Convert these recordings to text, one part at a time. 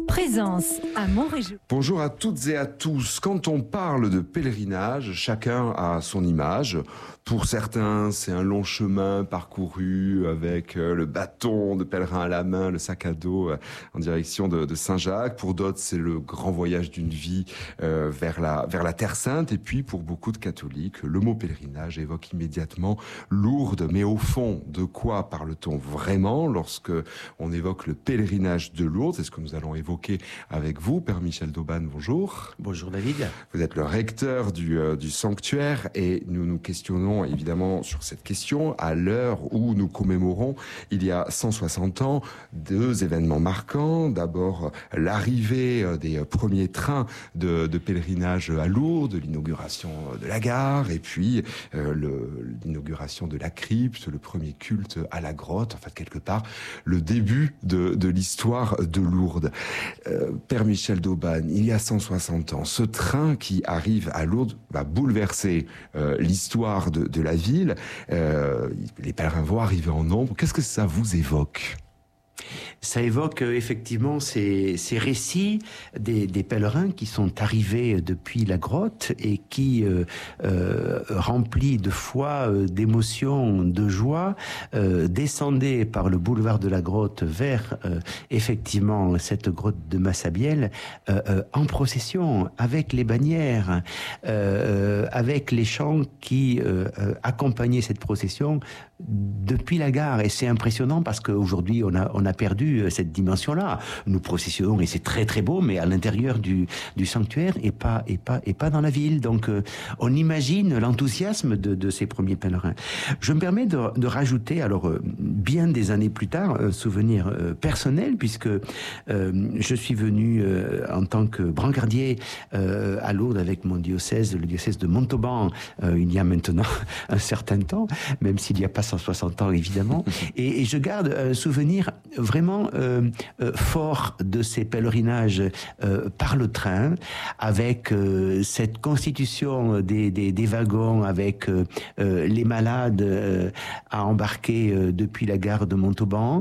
Présence à Montrégion. Bonjour à toutes et à tous. Quand on parle de pèlerinage, chacun a son image. Pour certains, c'est un long chemin parcouru avec le bâton de pèlerin à la main, le sac à dos en direction de Saint-Jacques. Pour d'autres, c'est le grand voyage d'une vie vers la Terre Sainte. Et puis, pour beaucoup de catholiques, le mot pèlerinage évoque immédiatement Lourdes. Mais au fond, de quoi parle-t-on vraiment lorsque on évoque le pèlerinage de Lourdes? C'est ce que nous allons évoquer avec vous. Père Michel d'Auban, bonjour. Bonjour David. Vous êtes le recteur du sanctuaire et nous nous questionnons évidemment sur cette question à l'heure où nous commémorons il y a 160 ans deux événements marquants. D'abord l'arrivée des premiers trains de pèlerinage à Lourdes, l'inauguration de la gare et puis l'inauguration de la crypte, le premier culte à la grotte, en fait quelque part le début de l'histoire de Lourdes. Père Michel d'Auban, il y a 160 ans, ce train qui arrive à Lourdes va bouleverser l'histoire de la ville. Les pèlerins vont arriver en nombre. Qu'est-ce que ça vous évoque ? Ça évoque effectivement ces récits des pèlerins qui sont arrivés depuis la grotte et qui, remplis de foi, d'émotion, de joie, descendaient par le boulevard de la grotte vers effectivement cette grotte de Massabielle en procession, avec les bannières, avec les chants qui accompagnaient cette procession depuis la gare. Et c'est impressionnant parce qu'aujourd'hui on a perdu cette dimension-là. Nous processionnons et c'est très très beau, mais à l'intérieur du sanctuaire et pas dans la ville. Donc on imagine l'enthousiasme de ces premiers pèlerins. Je me permets de rajouter, alors bien des années plus tard, un souvenir personnel, puisque je suis venu en tant que brancardier à Lourdes avec mon diocèse, le diocèse de Montauban, il y a maintenant un certain temps, même s'il n'y a pas 160 ans évidemment, et je garde un souvenir vraiment fort de ces pèlerinages par le train, avec cette constitution des wagons, avec les malades à embarquer depuis la gare de Montauban,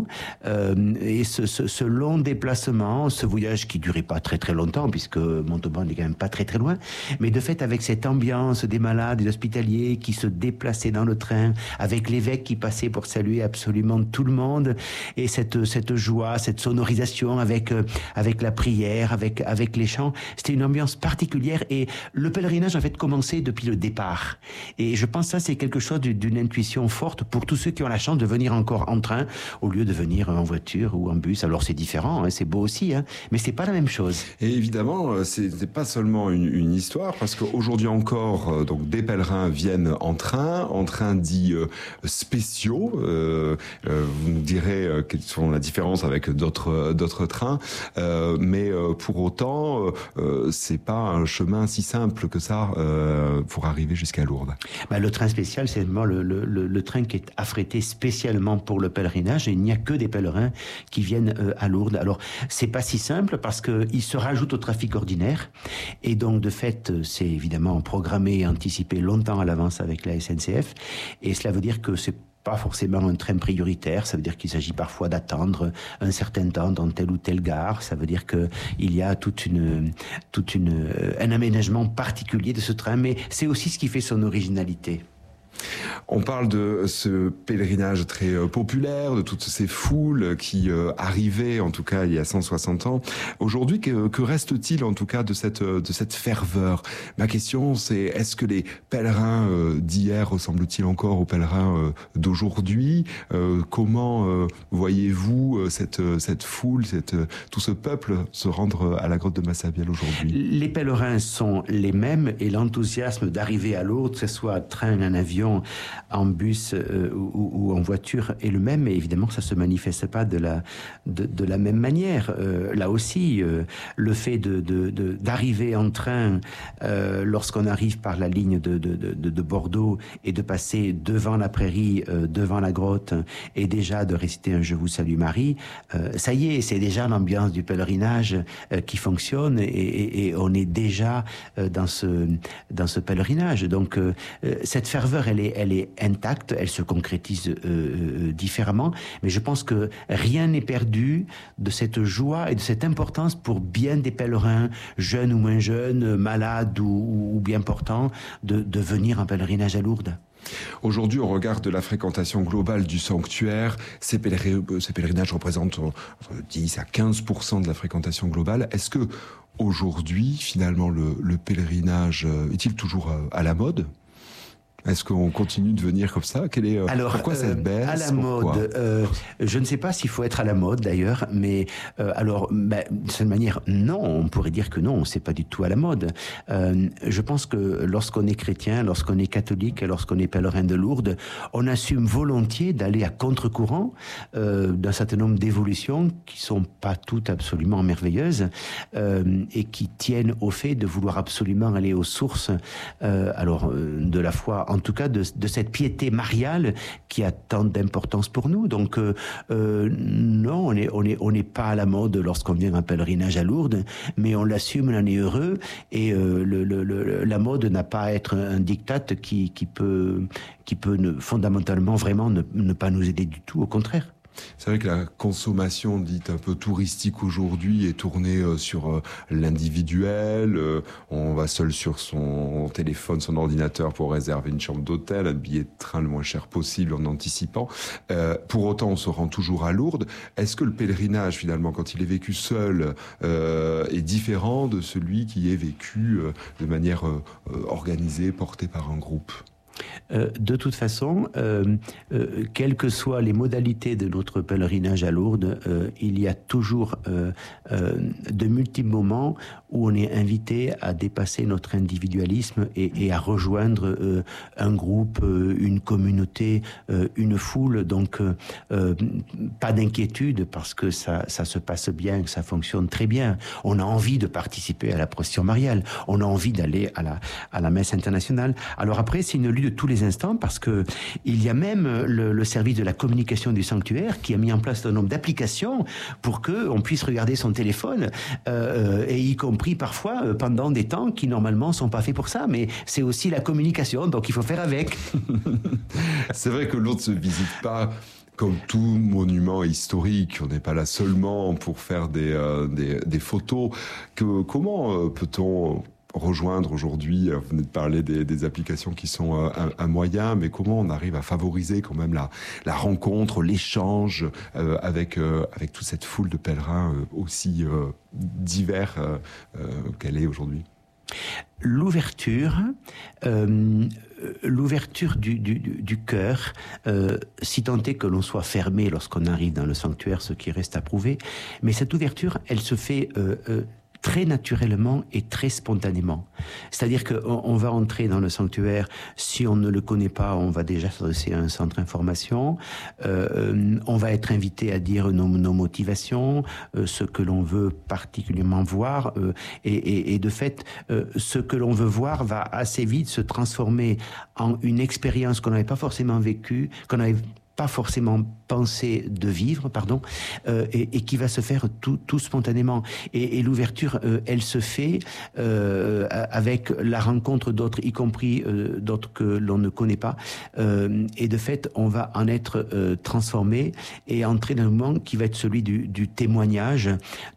et ce long déplacement, ce voyage qui durait pas très très longtemps, puisque Montauban n'est quand même pas très très loin, mais de fait avec cette ambiance des malades, des hospitaliers qui se déplaçaient dans le train, avec l'évêque qui passait pour saluer absolument tout le monde, et cette joie, cette sonorisation avec la prière, avec les chants. C'était une ambiance particulière et le pèlerinage en fait commençait depuis le départ. Et je pense que ça c'est quelque chose d'une intuition forte pour tous ceux qui ont la chance de venir encore en train au lieu de venir en voiture ou en bus. Alors c'est différent, hein, c'est beau aussi, hein, mais c'est pas la même chose. Et évidemment, c'est pas seulement une histoire, parce qu'aujourd'hui encore, donc des pèlerins viennent en train dits spéciaux. Vous nous direz quelles sont la différence avec d'autres trains, mais pour autant, c'est pas un chemin si simple que ça pour arriver jusqu'à Lourdes. Le train spécial, c'est vraiment le train qui est affrété spécialement pour le pèlerinage, et il n'y a que des pèlerins qui viennent à Lourdes. Alors, c'est pas si simple parce que il se rajoute au trafic ordinaire, et donc de fait, c'est évidemment programmé et anticipé longtemps à l'avance avec la SNCF, et cela veut dire que c'est pas forcément un train prioritaire, ça veut dire qu'il s'agit parfois d'attendre un certain temps dans telle ou telle gare, ça veut dire que il y a un aménagement particulier de ce train, mais c'est aussi ce qui fait son originalité. On parle de ce pèlerinage très populaire, de toutes ces foules qui arrivaient, en tout cas il y a 160 ans. Aujourd'hui, que reste-t-il en tout cas de cette ferveur? Ma question, c'est est-ce que les pèlerins d'hier ressemblent-ils encore aux pèlerins d'aujourd'hui? Comment voyez-vous cette foule, tout ce peuple se rendre à la grotte de Massabielle aujourd'hui? Les pèlerins sont les mêmes et l'enthousiasme d'arriver à Lourdes, que ce soit train, en avion, en bus ou en voiture est le même, mais évidemment ça se manifeste pas de la même manière. Là aussi, le fait d'arriver en train lorsqu'on arrive par la ligne de Bordeaux et de passer devant la prairie, devant la grotte, et déjà de réciter un Je vous salue Marie, ça y est, c'est déjà l'ambiance du pèlerinage qui fonctionne, et on est déjà dans ce pèlerinage. Donc cette ferveur, elle elle est intacte, elle se concrétise différemment, mais je pense que rien n'est perdu de cette joie et de cette importance pour bien des pèlerins, jeunes ou moins jeunes, malades ou bien portants, de venir en pèlerinage à Lourdes. Aujourd'hui, au regard de la fréquentation globale du sanctuaire, ces pèlerinages représentent 10 à 15% de la fréquentation globale. Est-ce que aujourd'hui, finalement, le pèlerinage est-il toujours à la mode ? Est-ce qu'on continue de venir comme ça ? Pourquoi cette baisse ? À la mode, je ne sais pas s'il faut être à la mode d'ailleurs, mais de cette manière, non, on pourrait dire que non, c'est pas du tout à la mode. Je pense que lorsqu'on est chrétien, lorsqu'on est catholique, lorsqu'on est pèlerin de Lourdes, on assume volontiers d'aller à contre-courant d'un certain nombre d'évolutions qui sont pas toutes absolument merveilleuses et qui tiennent au fait de vouloir absolument aller aux sources de la foi, en tout cas de cette piété mariale qui a tant d'importance pour nous. Donc non, on n'est pas à la mode lorsqu'on vient en pèlerinage à Lourdes, mais on l'assume, on en est heureux, et la mode n'a pas à être un diktat qui peut fondamentalement vraiment ne pas nous aider du tout, au contraire. C'est vrai que la consommation dite un peu touristique aujourd'hui est tournée sur l'individuel. On va seul sur son téléphone, son ordinateur pour réserver une chambre d'hôtel, un billet de train le moins cher possible en anticipant. Pour autant, on se rend toujours à Lourdes. Est-ce que le pèlerinage, finalement, quand il est vécu seul, est différent de celui qui est vécu de manière organisée, porté par un groupe ? De toute façon, quelles que soient les modalités de notre pèlerinage à Lourdes, il y a toujours de multiples moments où on est invité à dépasser notre individualisme et à rejoindre un groupe, une communauté, une foule. Donc, pas d'inquiétude, parce que ça se passe bien, que ça fonctionne très bien. On a envie de participer à la procession mariale, on a envie d'aller à la messe internationale. Alors après, c'est une lutte de tous les instants, parce que il y a même le service de la communication du sanctuaire qui a mis en place un nombre d'applications pour que on puisse regarder son téléphone, et y compris parfois pendant des temps qui normalement sont pas faits pour ça, mais c'est aussi la communication, donc il faut faire avec. C'est vrai que Lourdes se visite pas comme tout monument historique. On n'est pas là seulement pour faire des photos. Comment peut-on rejoindre aujourd'hui, vous venez de parler des applications qui sont un moyen, mais comment on arrive à favoriser quand même la rencontre, l'échange avec toute cette foule de pèlerins aussi divers qu'elle est aujourd'hui? L'ouverture du cœur, si tant est que l'on soit fermé lorsqu'on arrive dans le sanctuaire, ce qui reste à prouver, mais cette ouverture, elle se fait très naturellement et très spontanément. C'est-à-dire qu'on va entrer dans le sanctuaire, si on ne le connaît pas, on va déjà s'adresser à un centre d'information, on va être invité à dire nos motivations, ce que l'on veut particulièrement voir, et de fait, ce que l'on veut voir va assez vite se transformer en une expérience qu'on n'avait pas forcément vécue, qu'on n'avait pas forcément pensé de vivre, et qui va se faire tout spontanément. Et l'ouverture, elle se fait avec la rencontre d'autres, y compris d'autres que l'on ne connaît pas. Et de fait, on va en être transformé et entrer dans un moment qui va être celui du témoignage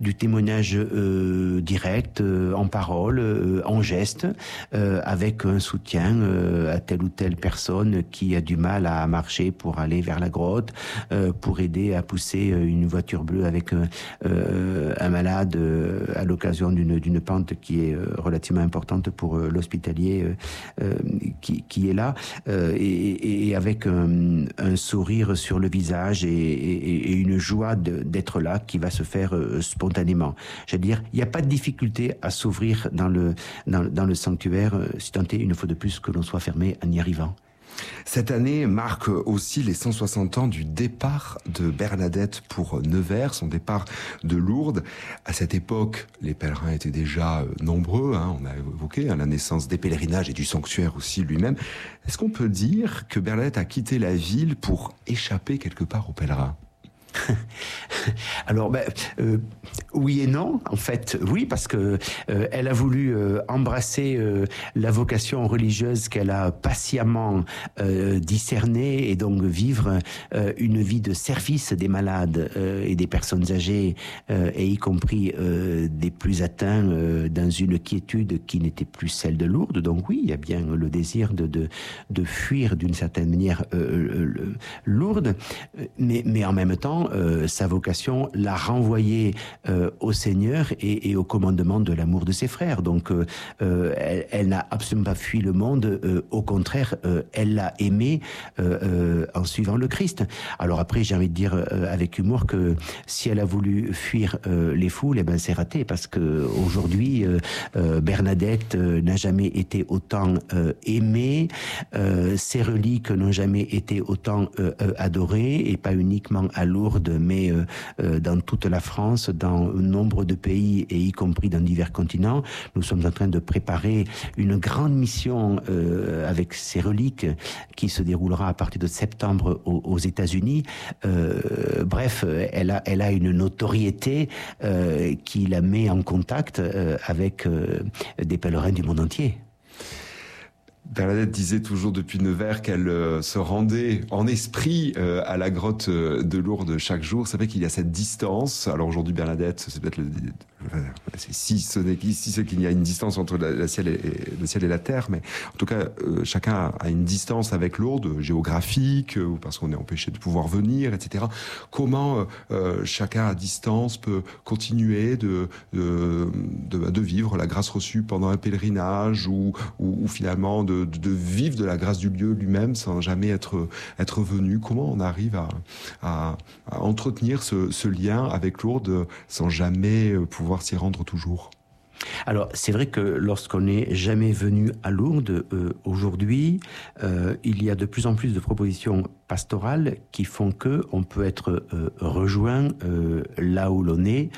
direct, en parole, en geste, avec un soutien à telle ou telle personne qui a du mal à marcher pour aller vers la grotte, pour aider à pousser une voiture bleue avec un malade à l'occasion d'une pente qui est relativement importante pour l'hospitalier qui est là, et avec un sourire sur le visage et une joie d'être là qui va se faire spontanément. Je veux dire, il n'y a pas de difficulté à s'ouvrir dans le sanctuaire, si tant est, une fois de plus, que l'on soit fermé en y arrivant. Cette année marque aussi les 160 ans du départ de Bernadette pour Nevers, son départ de Lourdes. À cette époque, les pèlerins étaient déjà nombreux, on a évoqué la naissance des pèlerinages et du sanctuaire aussi lui-même. Est-ce qu'on peut dire que Bernadette a quitté la ville pour échapper quelque part aux pèlerins ? Alors, Oui et non, en fait, oui, parce que elle a voulu embrasser la vocation religieuse qu'elle a patiemment discernée et donc vivre une vie de service des malades et des personnes âgées, et y compris des plus atteints, dans une quiétude qui n'était plus celle de Lourdes. Donc oui, il y a bien le désir de fuir d'une certaine manière Lourdes, mais en même temps, sa vocation l'a renvoyée au Seigneur et au commandement de l'amour de ses frères. Donc elle n'a absolument pas fui le monde, au contraire, elle l'a aimé en suivant le Christ. Alors après, j'ai envie de dire avec humour que si elle a voulu fuir les foules, eh ben c'est raté, parce que aujourd'hui Bernadette n'a jamais été autant aimée, ses reliques n'ont jamais été autant adorées, et pas uniquement à Lourdes, mais dans toute la France, dans nombre de pays, et y compris dans divers continents. Nous sommes en train de préparer une grande mission avec ces reliques qui se déroulera à partir de septembre aux États-Unis. Bref, elle a une notoriété qui la met en contact avec des pèlerins du monde entier. Bernadette disait toujours depuis Nevers qu'elle se rendait en esprit à la grotte de Lourdes chaque jour. C'est vrai qu'il y a cette distance. Alors aujourd'hui, Bernadette, c'est peut-être si c'est qu'il y a une distance entre le ciel et la terre, mais en tout cas, chacun a une distance avec Lourdes, géographique, ou parce qu'on est empêché de pouvoir venir, etc. Comment chacun à distance peut continuer de vivre la grâce reçue pendant un pèlerinage, ou finalement de vivre de la grâce du lieu lui-même sans jamais être venu. Comment on arrive à entretenir ce lien avec Lourdes sans jamais pouvoir s'y rendre toujours? Alors, c'est vrai que lorsqu'on n'est jamais venu à Lourdes, aujourd'hui, il y a de plus en plus de propositions pastorales qui font que on peut être rejoint là où l'on est,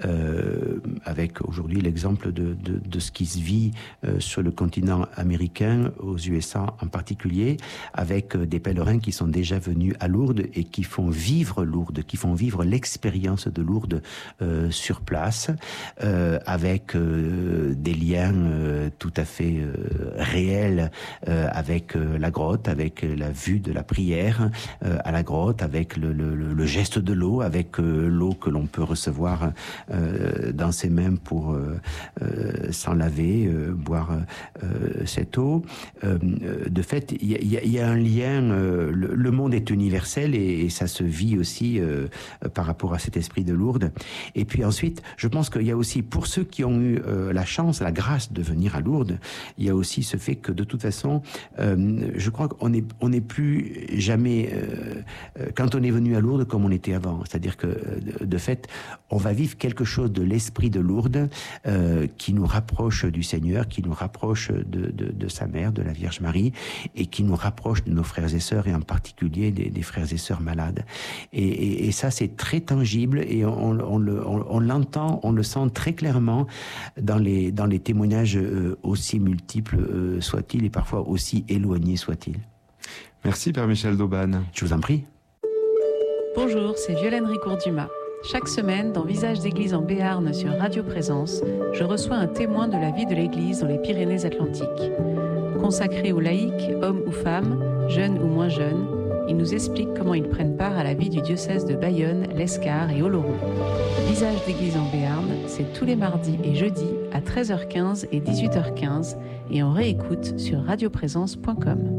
avec aujourd'hui l'exemple de ce qui se vit sur le continent américain, aux USA en particulier, avec des pèlerins qui sont déjà venus à Lourdes et qui font vivre Lourdes, qui font vivre l'expérience de Lourdes sur place, avec des liens tout à fait réels avec la grotte, avec la vue de la prière à la grotte, avec le geste de l'eau, avec l'eau que l'on peut recevoir dans ses mains pour s'en laver, boire cette eau. De fait, il y a un lien, le monde est universel et ça se vit aussi par rapport à cet esprit de Lourdes. Et puis ensuite, je pense qu'il y a aussi, pour ceux qui ont eu la chance, la grâce de venir à Lourdes, il y a aussi ce fait que de toute façon, je crois qu'on n'est plus jamais quand on est venu à Lourdes comme on était avant. C'est-à-dire que de fait, on va vivre quelque chose de l'esprit de Lourdes qui nous rapproche du Seigneur, qui nous rapproche de sa mère, de la Vierge Marie, et qui nous rapproche de nos frères et sœurs, et en particulier des frères et sœurs malades. Et ça, c'est très tangible, et on l'entend, on le sent très clairement dans les témoignages aussi multiples soient-ils, et parfois aussi éloignés soient-ils. Merci Père Michel d'Aubagne. Je vous en prie. Bonjour, c'est Violaine Ricourt-Dumas. Chaque semaine, dans Visage d'église en Béarn sur Radio Présence, je reçois un témoin de la vie de l'église dans les Pyrénées-Atlantiques. Consacré aux laïcs, hommes ou femmes, jeunes ou moins jeunes, ils nous expliquent comment ils prennent part à la vie du diocèse de Bayonne, l'Escar et Oloron. Visage d'église en Béarn, c'est tous les mardis et jeudis à 13h15 et 18h15 et on réécoute sur radioprésence.com.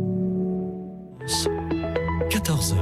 14h.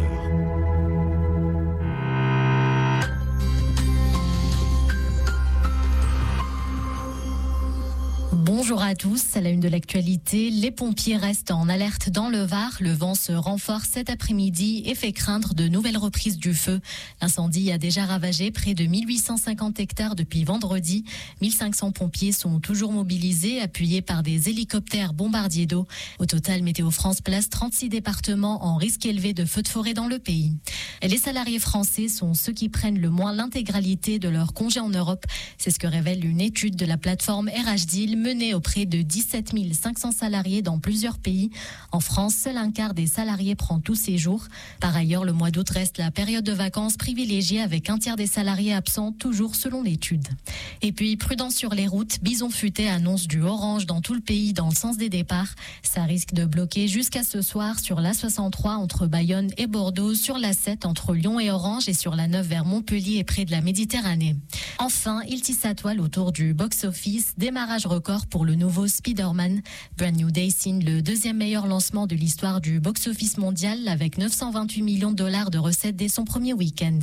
Bonjour à tous, à la une de l'actualité, les pompiers restent en alerte dans le Var. Le vent se renforce cet après-midi et fait craindre de nouvelles reprises du feu. L'incendie a déjà ravagé près de 1850 hectares depuis vendredi. 1500 pompiers sont toujours mobilisés, appuyés par des hélicoptères bombardiers d'eau. Au total, Météo France place 36 départements en risque élevé de feux de forêt dans le pays. Et les salariés français sont ceux qui prennent le moins l'intégralité de leur congé en Europe. C'est ce que révèle une étude de la plateforme RH Deal menée menée auprès de 17 500 salariés dans plusieurs pays. En France, seul un quart des salariés prend tous ces jours. Par ailleurs, le mois d'août reste la période de vacances privilégiée avec un tiers des salariés absents, toujours selon l'étude. Et puis, prudence sur les routes, Bison Futé annonce du orange dans tout le pays dans le sens des départs. Ça risque de bloquer jusqu'à ce soir sur l'A63 entre Bayonne et Bordeaux, sur l'A7 entre Lyon et Orange et sur la 9 vers Montpellier et près de la Méditerranée. Enfin, il tisse sa toile autour du box-office, démarrage record pour le nouveau Spider-Man. Brand New Day signe le deuxième meilleur lancement de l'histoire du box-office mondial avec 928 millions de dollars de recettes dès son premier week-end.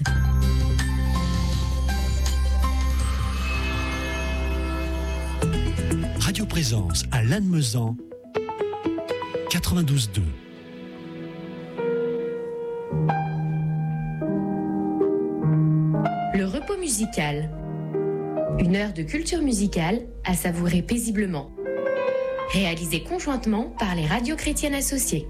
Radio Présence à Lannemezan, 92.2. Le repos musical. Une heure de culture musicale à savourer paisiblement. Réalisée conjointement par les radios chrétiennes associées.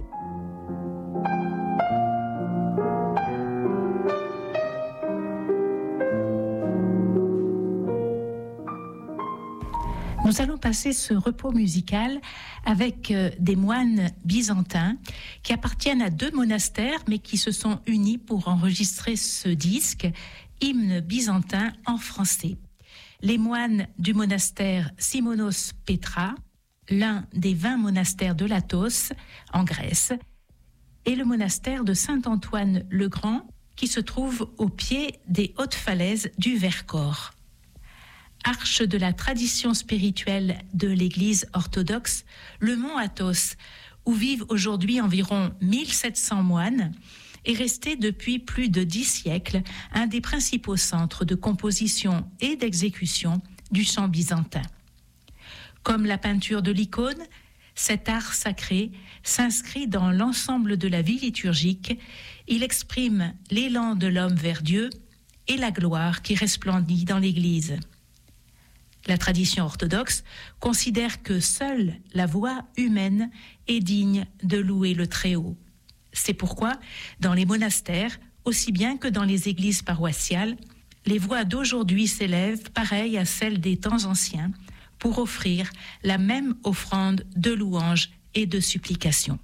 Nous allons passer ce repos musical avec des moines byzantins qui appartiennent à 2 monastères mais qui se sont unis pour enregistrer ce disque, Hymne byzantin en français. Les moines du monastère Simonos Petra, l'un des 20 monastères de l'Athos en Grèce, et le monastère de Saint-Antoine le Grand qui se trouve au pied des hautes falaises du Vercors. Arche de la tradition spirituelle de l'Église orthodoxe, le mont Athos, où vivent aujourd'hui environ 1700 moines, est resté depuis plus de 10 siècles un des principaux centres de composition et d'exécution du chant byzantin. Comme la peinture de l'icône, cet art sacré s'inscrit dans l'ensemble de la vie liturgique. Il exprime l'élan de l'homme vers Dieu et la gloire qui resplendit dans l'Église. La tradition orthodoxe considère que seule la voix humaine est digne de louer le Très-Haut. C'est pourquoi, dans les monastères, aussi bien que dans les églises paroissiales, les voix d'aujourd'hui s'élèvent pareilles à celles des temps anciens pour offrir la même offrande de louange et de supplication.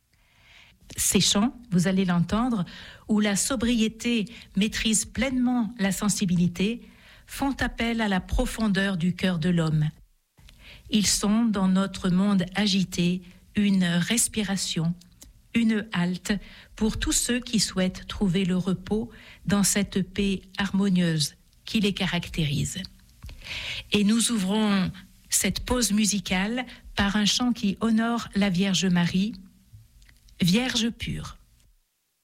Ces chants, vous allez l'entendre, où la sobriété maîtrise pleinement la sensibilité, font appel à la profondeur du cœur de l'homme. Ils sont, dans notre monde agité, une respiration, une halte pour tous ceux qui souhaitent trouver le repos dans cette paix harmonieuse qui les caractérise. Et nous ouvrons cette pause musicale par un chant qui honore la Vierge Marie, Vierge pure.